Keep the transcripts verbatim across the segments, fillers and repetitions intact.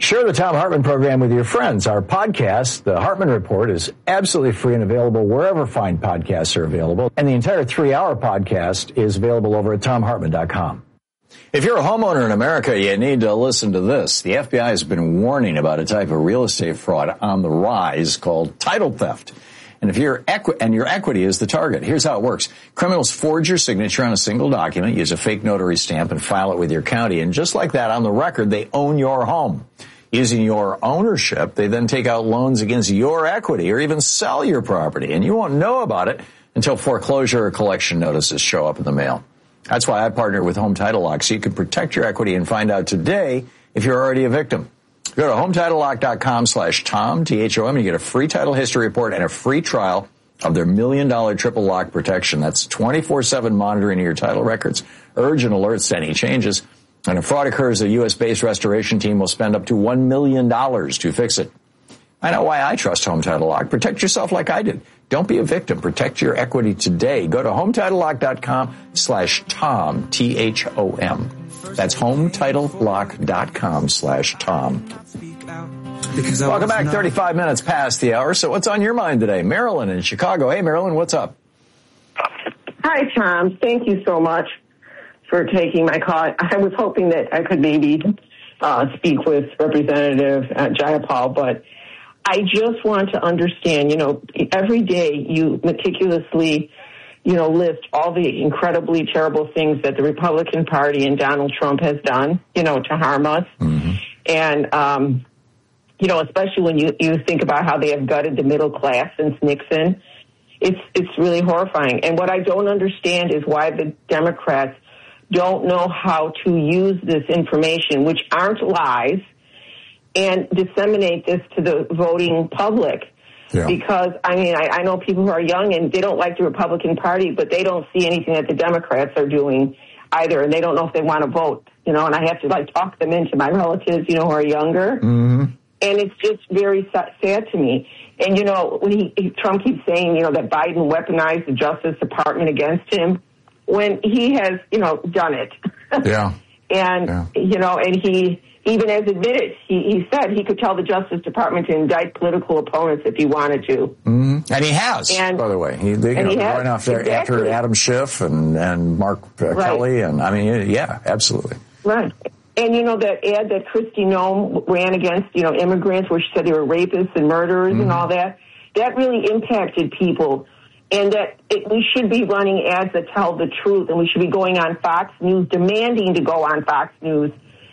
Share the Thom Hartmann program with your friends. Our podcast, The Hartmann Report, is absolutely free and available wherever fine podcasts are available. And the entire three-hour podcast is available over at thom hartmann dot com. If you're a homeowner in America, you need to listen to this. The F B I has been warning about a type of real estate fraud on the rise called title theft. And if your equi- and your equity is the target, here's how it works. Criminals forge your signature on a single document, use a fake notary stamp, and file it with your county. And just like that, on the record, they own your home. Using your ownership, they then take out loans against your equity or even sell your property. And you won't know about it until foreclosure or collection notices show up in the mail. That's why I partnered with Home Title Lock, so you can protect your equity and find out today if you're already a victim. Go to home title lock dot com slash Tom, T H O M, and you get a free title history report and a free trial of their million dollar triple lock protection. That's twenty-four seven monitoring of your title records, urgent alerts to any changes. And if fraud occurs, a U S based restoration team will spend up to one million dollars to fix it. I know why I trust Home Title Lock. Protect yourself like I did. Don't be a victim. Protect your equity today. Go to home title lock dot com slash Tom, T H O M. That's home title lock dot com slash Tom. Welcome back. thirty-five minutes past the hour. So what's on your mind today? Marilyn in Chicago. Hey, Marilyn, what's up? Hi, Tom. Thank you so much for taking my call. I was hoping that I could maybe uh, speak with Representative uh, Jayapal, but I just want to understand, you know, every day you meticulously, you know, list all the incredibly terrible things that the Republican Party and Donald Trump has done, you know, to harm us. Mm-hmm. And, um, you know, especially when you, you think about how they have gutted the middle class since Nixon, it's, it's really horrifying. And what I don't understand is why the Democrats don't know how to use this information, which aren't lies, and disseminate this to the voting public. Yeah. Because, I mean, I, I know people who are young and they don't like the Republican Party, but they don't see anything that the Democrats are doing either, and they don't know if they want to vote, you know, and I have to, like, talk them into my relatives, you know, who are younger. Mm-hmm. And it's just very sad to me. And, you know, when he, Trump keeps saying, you know, that Biden weaponized the Justice Department against him, when he has, you know, done it. Yeah. and, yeah. you know, and he even has admitted, he, he said he could tell the Justice Department to indict political opponents if he wanted to. Mm-hmm. And he has, and, by the way. He, they, you know, he has, going off there exactly. after Adam Schiff and, and Mark uh, right. Kelly. And, I mean, yeah, absolutely. Right. And, you know, that ad that Kristi Noem ran against, you know, immigrants where she said they were rapists and murderers mm-hmm. and all that, that really impacted people. And that it, we should be running ads that tell the truth, and we should be going on Fox News, demanding to go on Fox News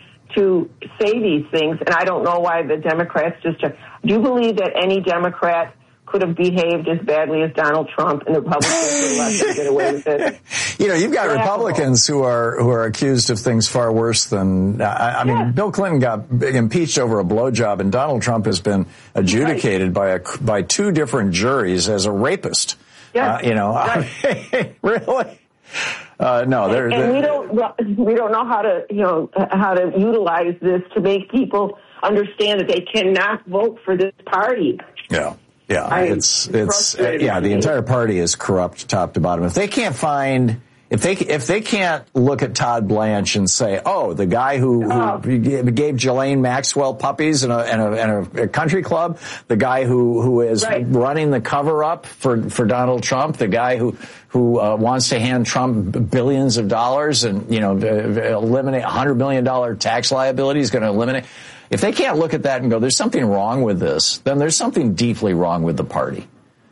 to say these things. And I don't know why the Democrats just... Do you believe that any Democrat could have behaved as badly as Donald Trump and the Republicans would let them get away with it? You know, you've got yeah. Republicans who are who are accused of things far worse than... I, I mean, yeah. Bill Clinton got impeached over a blowjob, and Donald Trump has been adjudicated right. by a, by two different juries as a rapist. Yes. Uh, you know, right. I mean, really? Uh, no, they're, and, they're, and we don't we don't know how to you know how to utilize this to make people understand that they cannot vote for this party. Yeah, yeah, I, it's it's uh, yeah. The entire party is corrupt, top to bottom. If they can't find. If they if they can't look at Todd Blanche and say, oh, the guy who, who oh. gave Ghislaine Maxwell puppies in a, in a, in a country club, the guy who, who is right. running the cover up for, for Donald Trump, the guy who who uh, wants to hand Trump billions of dollars and, you know, eliminate one hundred million dollars tax liability, he's going to eliminate. If they can't look at that and go, there's something wrong with this, then there's something deeply wrong with the party.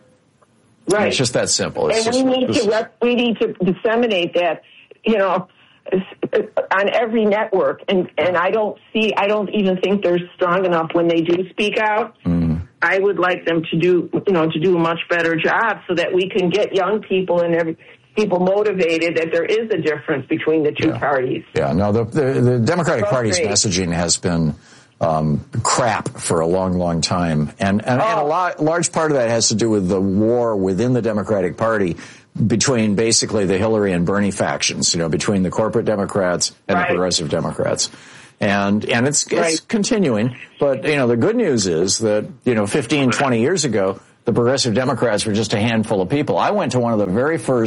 Right. It's just that simple. It's and just, we need to rep- we need to disseminate that, you know, on every network. And and I don't see, I don't even think they're strong enough when they do speak out. Mm. I would like them to do, you know, to do a much better job so that we can get young people and every people motivated that there is a difference between the two yeah. parties. Yeah. No, the the, the Democratic Party's messaging has been Um, crap for a long, long time. And, and, oh. and a lot, large part of that has to do with the war within the Democratic Party between basically the Hillary and Bernie factions, you know, between the corporate Democrats and right. the progressive Democrats. And, and it's, it's right. continuing. But, you know, the good news is that, you know, fifteen, twenty years ago, the progressive Democrats were just a handful of people. I went to one of the very first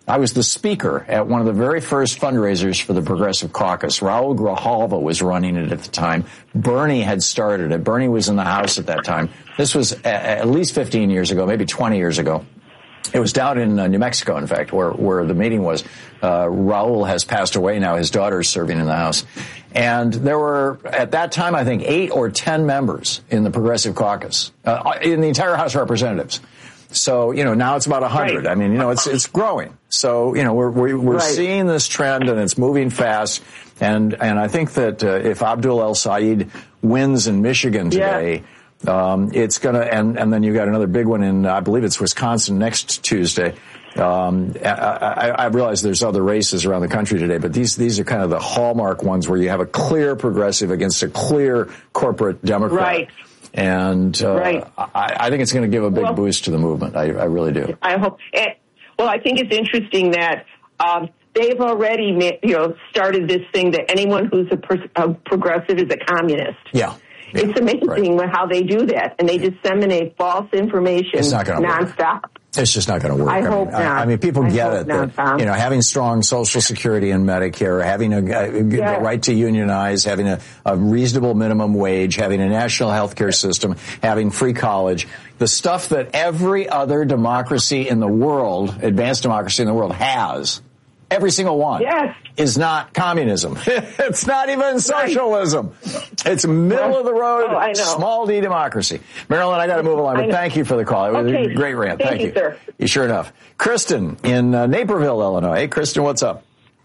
I was the speaker at one of the very first fundraisers for the Progressive Caucus. Raul Grijalva was running it at the time. Bernie had started it. Bernie was in the House at that time. This was at least fifteen years ago, maybe twenty years ago. It was down in uh, New Mexico, in fact, where, where the meeting was. Uh, Raul has passed away now. His daughter is serving in the House. And there were, at that time, I think, eight or ten members in the Progressive Caucus, uh, in the entire House of Representatives. So, you know, now it's about one hundred. Right. I mean, you know, it's it's growing. So, you know, we're we're, we're right. seeing this trend, and it's moving fast. And and I think that uh, if Abdul El-Sayed wins in Michigan today, yeah. um, it's going to, and, and then you got another big one in, I believe it's Wisconsin next Tuesday. Um, I, I, I realize there's other races around the country today, but these these are kind of the hallmark ones where you have a clear progressive against a clear corporate Democrat. Right. And uh, right. I, I think it's going to give a big well, boost to the movement. I, I really do. I hope. It, well, I think it's interesting that um, they've already, you know, started this thing that anyone who's a, pro- a progressive is a communist. Yeah. yeah it's amazing right. how they do that, and they disseminate false information it's not nonstop. Work. It's just not going to work. I, I hope mean, not. I, I mean, people I get it not, that, Tom. you know, having strong Social Security and Medicare, having a, a yeah. the right to unionize, having a, a reasonable minimum wage, having a national health care system, having free college, the stuff that every other democracy in the world, advanced democracy in the world has, every single one, yes. is not communism. It's not even socialism. Right. It's middle of the road, oh, I know. small d democracy. Marilyn, I got to move along, but thank you for the call. It was okay. a great rant. Thank, thank you, you, sir. Sure enough. Kristen in uh, Naperville, Illinois. Hey, Kristen, what's up?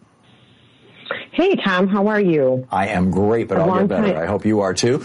Hey, Tom. How are you? I am great, but a I'll get better. Time. I hope you are too.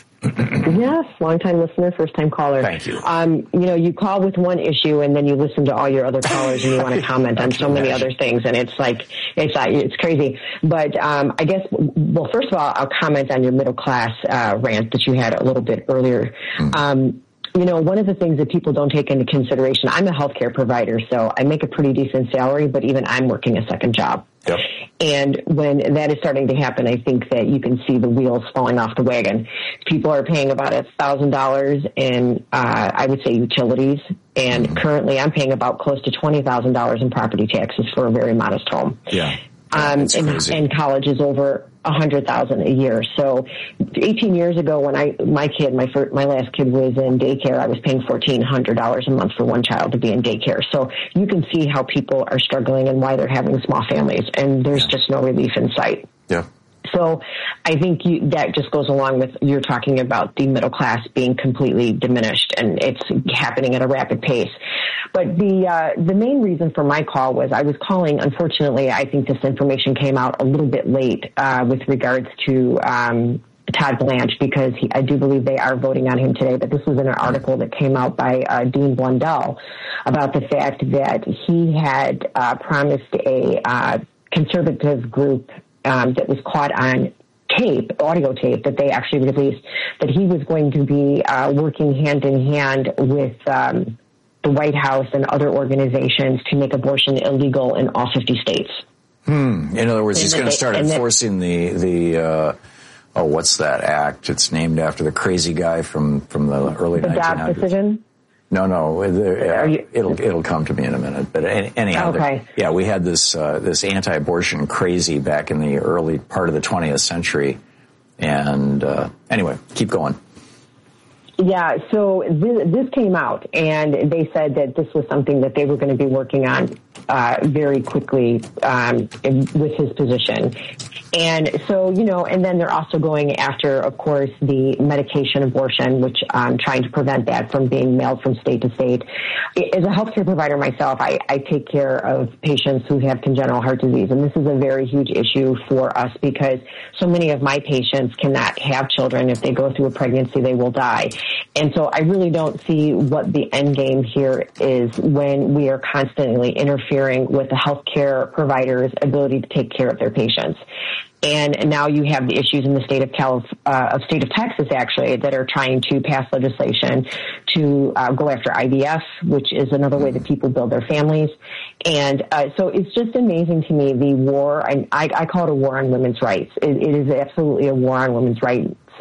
Yes, long-time listener, first-time caller. Thank you. Um, you know, you call with one issue, and then you listen to all your other callers, and you want to comment on so many other things, and it's like it's uh, it's crazy. But um, I guess, well, first of all, I'll comment on your middle-class uh, rant that you had a little bit earlier. Mm-hmm. Um, you know, one of the things that people don't take into consideration, I'm a healthcare provider, so I make a pretty decent salary, but even I'm working a second job. Yep. And when that is starting to happen, I think that you can see the wheels falling off the wagon. People are paying about a thousand dollars in, uh, I would say, utilities. And mm-hmm. currently I'm paying about close to twenty thousand dollars in property taxes for a very modest home. Yeah. Um, and, and college is over a hundred thousand a year. So eighteen years ago when I, my kid, my first, my last kid was in daycare, I was paying fourteen hundred dollars a month for one child to be in daycare. So you can see how people are struggling and why they're having small families, and there's just no relief in sight. Yeah. So I think you, that just goes along with you're talking about the middle class being completely diminished, and it's happening at a rapid pace. But the uh, the main reason for my call was I was calling. Unfortunately, I think this information came out a little bit late uh, with regards to um, Todd Blanche, because he, I do believe they are voting on him today. But this was in an article that came out by uh, Dean Blundell about the fact that he had uh, promised a uh, conservative group Um, that was caught on tape, audio tape that they actually released, that he was going to be uh, working hand in hand with um, the White House and other organizations to make abortion illegal in all fifty states. Hmm. In other words, and he's going to start enforcing the the uh, oh, what's that act? It's named after the crazy guy from from the early the nineteen hundreds. Dobbs decision. No, no, you, it'll it'll come to me in a minute. But anyhow, okay. the, yeah, we had this uh, this anti-abortion crazy back in the early part of the twentieth century, and uh, anyway, keep going. Yeah, so this, this came out, and they said that this was something that they were going to be working on uh, very quickly um, in, with his position. And so, you know, and then they're also going after, of course, the medication abortion, which I'm trying to prevent that from being mailed from state to state. As a healthcare provider myself, I, I take care of patients who have congenital heart disease, and this is a very huge issue for us because so many of my patients cannot have children. If they go through a pregnancy, they will die. And so I really don't see what the end game here is when we are constantly interfering with the healthcare providers' ability to take care of their patients. And now you have the issues in the state of Calif- uh, of state of Texas, actually, that are trying to pass legislation to uh, go after I V F, which is another way that people build their families. And uh, so it's just amazing to me, the war, and I, I call it a war on women's rights. It, it is absolutely a war on women's rights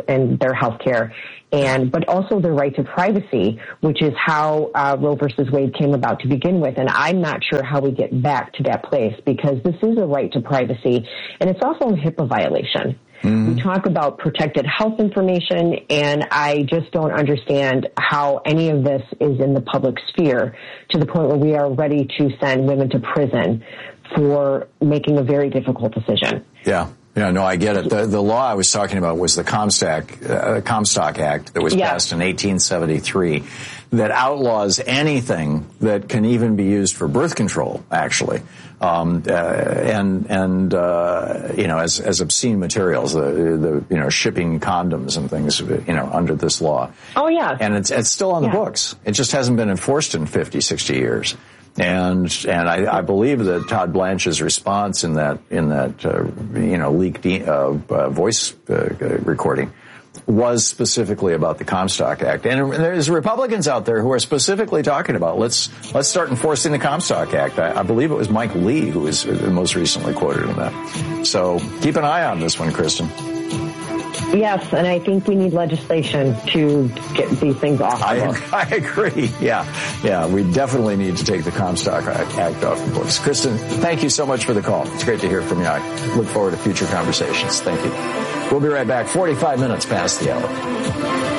and their health care, and but also the right to privacy, which is how uh, Roe versus Wade came about to begin with. And I'm not sure how we get back to that place, because this is a right to privacy, and it's also a HIPAA violation. Mm-hmm. We talk about protected health information, and I just don't understand how any of this is in the public sphere to the point where we are ready to send women to prison for making a very difficult decision. Yeah. Yeah, no, I get it. The, the law I was talking about was the Comstock, uh, Comstock Act that was yeah. passed in eighteen seventy-three that outlaws anything that can even be used for birth control, actually, um, uh, and and uh, you know, as as obscene materials, the, the you know, shipping condoms and things, you know, under this law. Oh yeah, and it's it's still on the yeah. books. It just hasn't been enforced in fifty, sixty years. And and I, I believe that Todd Blanche's response in that in that uh, you know leaked uh, uh, voice uh, recording was specifically about the Comstock Act. And there's Republicans out there who are specifically talking about let's let's start enforcing the Comstock Act. I, I believe it was Mike Lee who was most recently quoted in that. So keep an eye on this one, Kristen. Yes, and I think we need legislation to get these things off the I, books. I agree. Yeah, yeah, we definitely need to take the Comstock Act off the books. Kristen, thank you so much for the call. It's great to hear from you. I look forward to future conversations. Thank you. We'll be right back. forty-five minutes past the hour.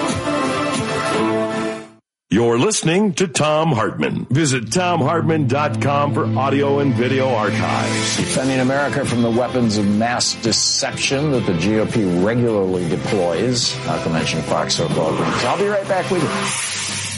You're listening to Thom Hartmann. Visit Thom Hartmann dot com for audio and video archives. Defending America from the weapons of mass deception that the G O P regularly deploys, not to mention Fox so-called. I'll be right back with you.